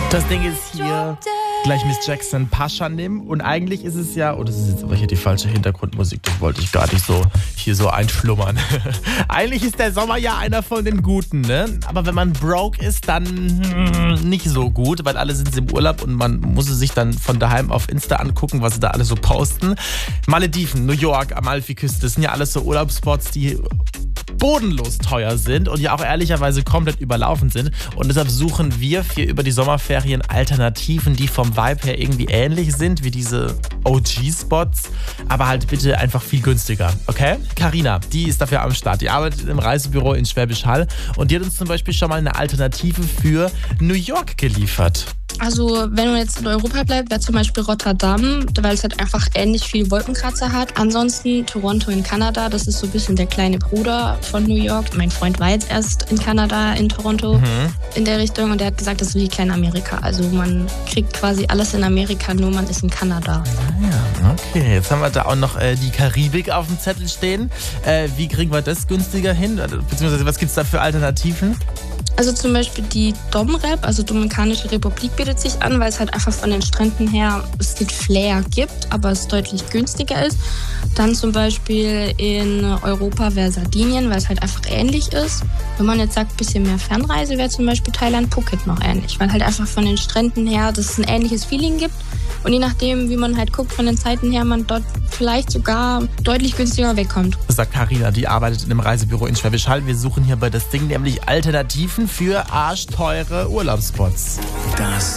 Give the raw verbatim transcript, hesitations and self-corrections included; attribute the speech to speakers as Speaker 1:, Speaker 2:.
Speaker 1: Das Ding ist hier gleich Miss Jackson Pascha nehmen und eigentlich ist es ja, oh, das ist jetzt aber hier die falsche Hintergrundmusik, das wollte ich gar nicht so hier so einschlummern. Eigentlich ist der Sommer ja einer von den Guten, ne? Aber wenn man broke ist, dann hm, nicht so gut, weil alle sind im Urlaub und man muss es sich dann von daheim auf Insta angucken, was sie da alle so posten. Malediven, New York, Amalfiküste, das sind ja alles so Urlaubsspots, die bodenlos teuer sind und ja auch ehrlicherweise komplett überlaufen sind. Und deshalb suchen wir für über die Sommerferien Alternativen, die vom Vibe her irgendwie ähnlich sind wie diese O G-Spots, aber halt bitte einfach viel günstiger, okay? Carina, die ist dafür am Start. Die arbeitet im Reisebüro in Schwäbisch Hall und die hat uns zum Beispiel schon mal eine Alternative für New York geliefert.
Speaker 2: Also wenn man jetzt in Europa bleibt, wäre zum Beispiel Rotterdam, weil es halt einfach ähnlich viele Wolkenkratzer hat. Ansonsten Toronto in Kanada, das ist so ein bisschen der kleine Bruder von New York. Mein Freund war jetzt erst in Kanada, in Toronto, mhm. in der Richtung und der hat gesagt, das ist wie klein Amerika. Also man kriegt quasi alles in Amerika, nur man ist in Kanada.
Speaker 1: Ja, okay. Jetzt haben wir da auch noch äh, die Karibik auf dem Zettel stehen. Äh, wie kriegen wir das günstiger hin? Beziehungsweise was gibt es da für Alternativen?
Speaker 2: Also zum Beispiel die Domrep, also Dominikanische Republik, bietet sich an, weil es halt einfach von den Stränden her es den Flair gibt, aber es deutlich günstiger ist. Dann zum Beispiel in Europa wäre Sardinien, weil es halt einfach ähnlich ist. Wenn man jetzt sagt, ein bisschen mehr Fernreise, wäre zum Beispiel Thailand Phuket noch ähnlich, weil halt einfach von den Stränden her dass es ein ähnliches Feeling gibt. Und je nachdem, wie man halt guckt, von den Zeiten her, man dort vielleicht sogar deutlich günstiger wegkommt.
Speaker 1: Das sagt Carina, die arbeitet in einem Reisebüro in Schwäbisch Hall. Wir suchen hier bei das Ding nämlich Alternativen für arschteure Urlaubsspots. Das